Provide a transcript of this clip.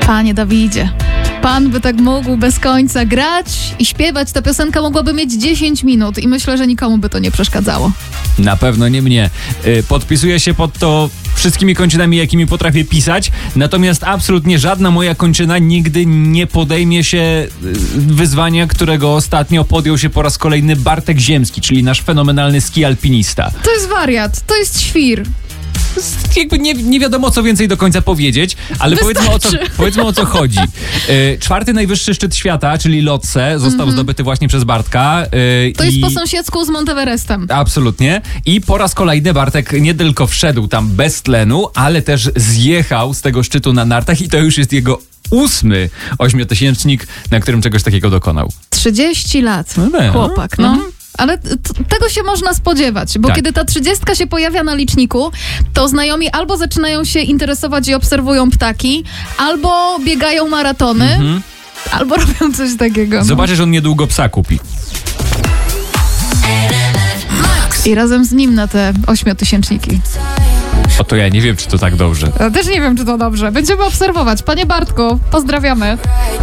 Panie Dawidzie, pan by tak mógł bez końca grać i śpiewać. Ta piosenka mogłaby mieć 10 minut i myślę, że nikomu by to nie przeszkadzało. Na pewno nie mnie. Podpisuję się pod to wszystkimi kończynami, jakimi potrafię pisać, natomiast absolutnie żadna moja kończyna nigdy nie podejmie się wyzwania, którego ostatnio podjął się po raz kolejny Bartek Ziemski, czyli nasz fenomenalny ski alpinista. To jest wariat, to jest świr. Jakby nie wiadomo, co więcej do końca powiedzieć, ale powiedzmy o co chodzi. Czwarty najwyższy szczyt świata, czyli Lhotse, został zdobyty właśnie przez Bartka. To jest po sąsiedzku z Monteverestem. Absolutnie. I po raz kolejny Bartek nie tylko wszedł tam bez tlenu, ale też zjechał z tego szczytu na nartach i to już jest jego 8. ośmiotysięcznik, na którym czegoś takiego dokonał. 30 lat. Chłopak, Ale tego się można spodziewać, bo kiedy ta 30 się pojawia na liczniku, to znajomi albo zaczynają się interesować i obserwują ptaki, albo biegają maratony, albo robią coś takiego. Zobaczysz, on niedługo psa kupi. I razem z nim na te 8-tysięczniki. To ja nie wiem, czy to tak dobrze. Ja też nie wiem, czy to dobrze. Będziemy obserwować. Panie Bartku, pozdrawiamy.